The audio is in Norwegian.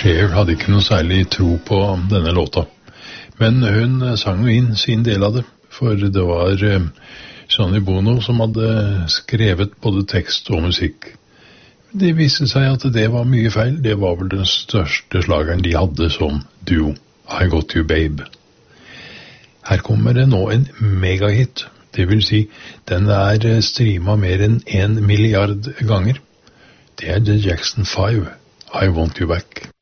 Cher hadde ikke noe særlig tro på denne låta. Men hun sang jo inn sin del av det, for det var Sonny Bono som hadde skrevet både tekst og musikk. Det viste seg at det var mye feil. Det var vel den største slageren de hadde som duo, I Got You Babe. Her kommer det nå en megahit. Det vil si, den streamet mer enn 1 milliard ganger. Det The Jackson 5, I Want You Back.